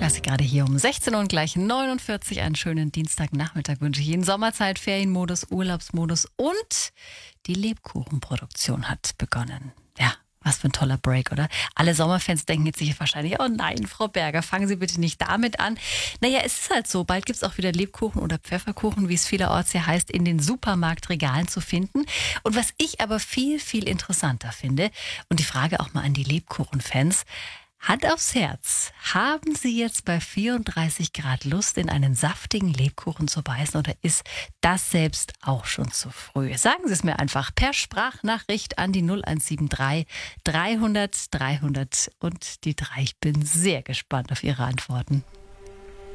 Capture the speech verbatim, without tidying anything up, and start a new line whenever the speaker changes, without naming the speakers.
Klassik gerade hier um sechzehn Uhr und gleich neunundvierzig. Einen schönen Dienstagnachmittag wünsche ich Ihnen. Sommerzeit, Ferienmodus, Urlaubsmodus und die Lebkuchenproduktion hat begonnen. Ja, was für ein toller Break, oder? Alle Sommerfans denken jetzt sich wahrscheinlich, oh nein, Frau Berger, fangen Sie bitte nicht damit an. Naja, es ist halt so, bald gibt es auch wieder Lebkuchen oder Pfefferkuchen, wie es vielerorts hier heißt, in den Supermarktregalen zu finden. Und was ich aber viel, viel interessanter finde, und die Frage auch mal an die Lebkuchenfans, Hand aufs Herz, haben Sie jetzt bei vierunddreißig Grad Lust, in einen saftigen Lebkuchen zu beißen, oder ist das selbst auch schon zu früh? Sagen Sie es mir einfach per Sprachnachricht an die null eins sieben drei dreihundert dreihundert und die drei. Ich bin sehr gespannt auf Ihre Antworten.